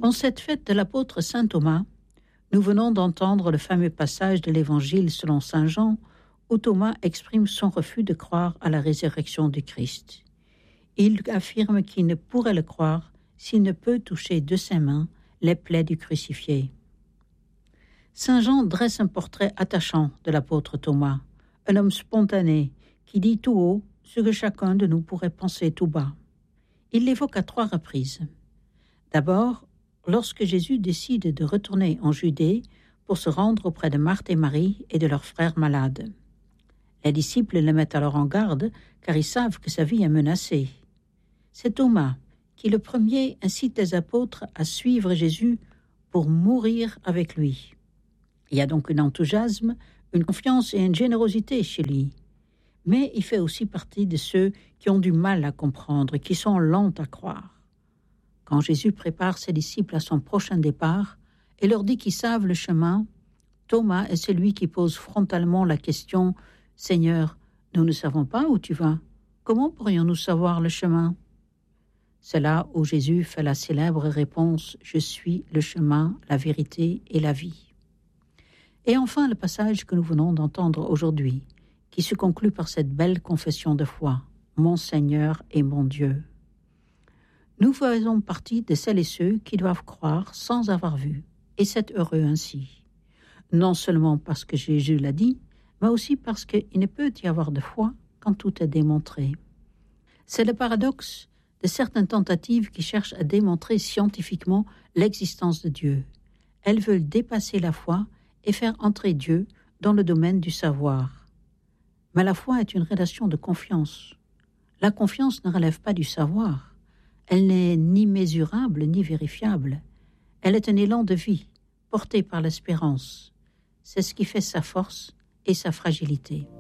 En cette fête de l'apôtre saint Thomas, nous venons d'entendre le fameux passage de l'Évangile selon saint Jean, où Thomas exprime son refus de croire à la résurrection du Christ. Il affirme qu'il ne pourrait le croire s'il ne peut toucher de ses mains les plaies du crucifié. Saint Jean dresse un portrait attachant de l'apôtre Thomas, un homme spontané qui dit tout haut ce que chacun de nous pourrait penser tout bas. Il l'évoque à 3 reprises. D'abord, lorsque Jésus décide de retourner en Judée pour se rendre auprès de Marthe et Marie et de leurs frères malades. Les disciples le mettent alors en garde car ils savent que sa vie est menacée. C'est Thomas qui, le premier, incite les apôtres à suivre Jésus pour mourir avec lui. Il y a donc un enthousiasme, une confiance et une générosité chez lui. Mais il fait aussi partie de ceux qui ont du mal à comprendre, qui sont lents à croire. Quand Jésus prépare ses disciples à son prochain départ et leur dit qu'ils savent le chemin, Thomas est celui qui pose frontalement la question « Seigneur, nous ne savons pas où tu vas. Comment pourrions-nous savoir le chemin ?» C'est là où Jésus fait la célèbre réponse « Je suis le chemin, la vérité et la vie ». Et enfin, le passage que nous venons d'entendre aujourd'hui, qui se conclut par cette belle confession de foi, « Mon Seigneur et mon Dieu ». Nous faisons partie de celles et ceux qui doivent croire sans avoir vu, et c'est heureux ainsi. Non seulement parce que Jésus l'a dit, mais aussi parce qu'il ne peut y avoir de foi quand tout est démontré. C'est le paradoxe de certaines tentatives qui cherchent à démontrer scientifiquement l'existence de Dieu. Elles veulent dépasser la foi et faire entrer Dieu dans le domaine du savoir. Mais la foi est une relation de confiance. La confiance ne relève pas du savoir. Elle n'est ni mesurable ni vérifiable. Elle est un élan de vie, porté par l'espérance. C'est ce qui fait sa force et sa fragilité.